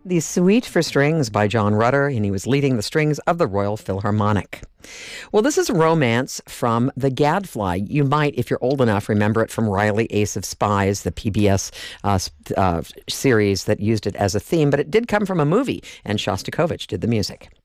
The Suite for Strings by John Rutter, and he was leading the strings of the Royal Philharmonic. Well, this is a romance from The Gadfly. You might, if you're old enough, remember it from Riley Ace of Spies, the PBS series that used it as a theme, but it did come from a movie, and Shostakovich did the music.